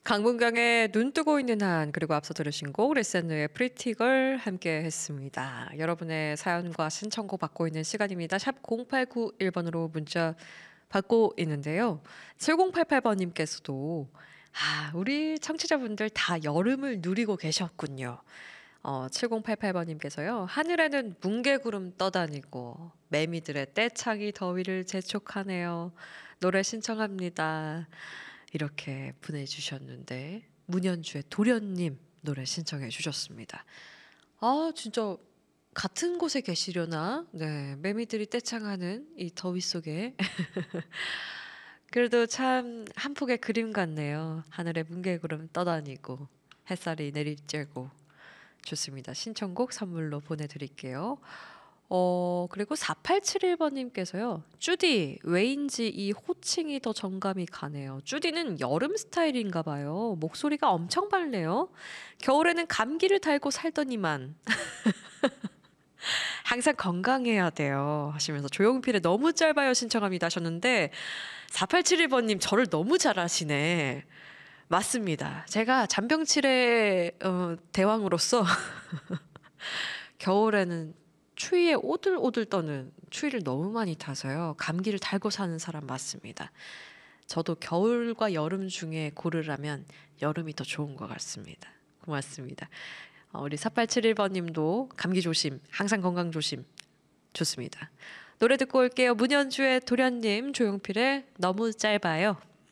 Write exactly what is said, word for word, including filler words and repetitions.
강문경의 눈 뜨고 있는 한 그리고 앞서 들으신 곡 레센느의 프리티걸 함께 했습니다. 여러분의 사연과 신청곡 받고 있는 시간입니다. 샵 공팔구일 번으로 문자 받고 있는데요. 칠공팔팔 번님께서도 아, 우리 청취자분들 다 여름을 누리고 계셨군요. 어, 칠공팔팔 번님께서요. 하늘에는 뭉게구름 떠다니고 매미들의 떼창이 더위를 재촉하네요. 노래 신청합니다. 이렇게 보내주셨는데 문현주의 도련님 노래 신청해 주셨습니다. 아 진짜 같은 곳에 계시려나? 네, 매미들이 떼창하는 이 더위 속에 그래도 참 한 폭의 그림 같네요. 하늘에 뭉게구름 떠다니고 햇살이 내리쬐고 좋습니다. 신청곡 선물로 보내드릴게요. 어, 그리고 사팔칠일 번님께서요. 쭈디, 왜인지 이 호칭이 더 정감이 가네요. 쭈디는 여름 스타일인가 봐요. 목소리가 엄청 밝네요. 겨울에는 감기를 달고 살더니만. 항상 건강해야 돼요. 하시면서 조용필의 너무 짧아요 신청합니다 하셨는데 사팔칠일 번님 저를 너무 잘 아시네. 맞습니다. 제가 잔병치레 어, 대왕으로서 겨울에는 추위에 오들오들 떠는 추위를 너무 많이 타서요. 감기를 달고 사는 사람 맞습니다. 저도 겨울과 여름 중에 고르라면 여름이 더 좋은 것 같습니다. 고맙습니다. 어, 우리 사팔칠일 번님도 감기 조심, 항상 건강 조심. 좋습니다. 노래 듣고 올게요. 문현주의 도련님, 조용필의 너무 짧아요.